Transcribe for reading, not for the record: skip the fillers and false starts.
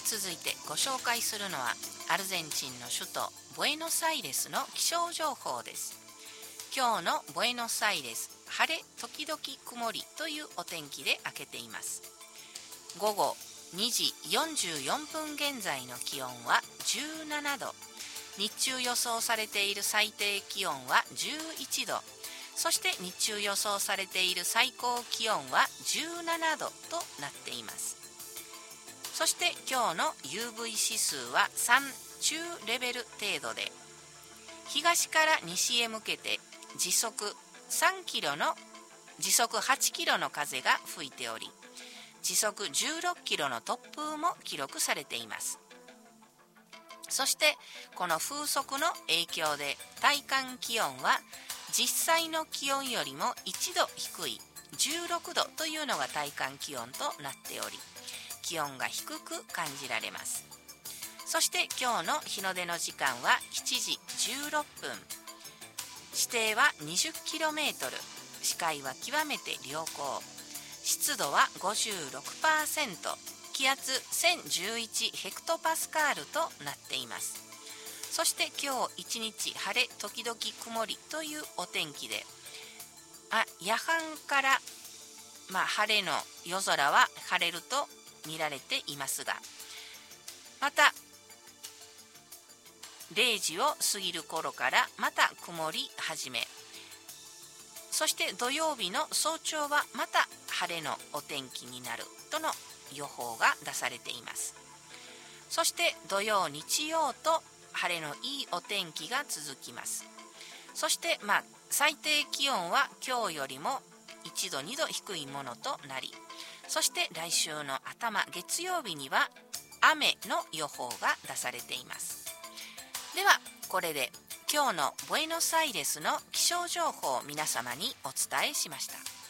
続いてご紹介するのはアルゼンチンの首都ブエノスアイレスの気象情報です。今日のブエノスアイレス、晴れ時々曇りというお天気で明けています。午後2時44分現在の気温は17度、日中予想されている最低気温は11度、そして日中予想されている最高気温は17度となっています。そして今日の UV 指数は3中レベル程度で、東から西へ向けて時速8キロの風が吹いており、時速16キロの突風も記録されています。そしてこの風速の影響で体感気温は実際の気温よりも1度低い16度というのが体感気温となっており、気温が低く感じられます。そして今日の日の出の時間は7時16分、視程は 20km、 視界は極めて良好、湿度は 56%、 気圧1011ヘクトパスカールとなっています。そして今日一日晴れ時々曇りというお天気で、夜半から晴れの夜空は晴れると見られていますが、また0時を過ぎる頃からまた曇り始め、そして土曜日の早朝はまた晴れのお天気になるとの予報が出されています。そして土曜日曜と晴れのいいお天気が続きます。そして最低気温は今日よりも1度2度低いものとなり、そして来週の頭月曜日には雨の予報が出されています。ではこれで今日のブエノスアイレスの気象情報を皆様にお伝えしました。